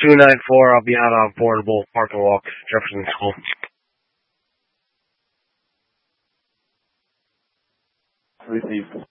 294, I'll be out on Portable Park and Walk, Jefferson School. Received.